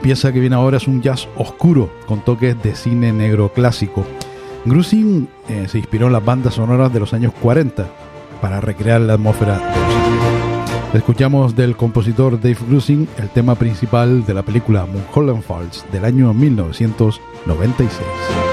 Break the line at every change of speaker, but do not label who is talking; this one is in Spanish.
pieza que viene ahora es un jazz oscuro con toques de cine negro clásico. Grusin se inspiró en las bandas sonoras de los años 40 para recrear la atmósfera de los cine. Escuchamos del compositor Dave Grusin el tema principal de la película Mulholland Falls del año 1996.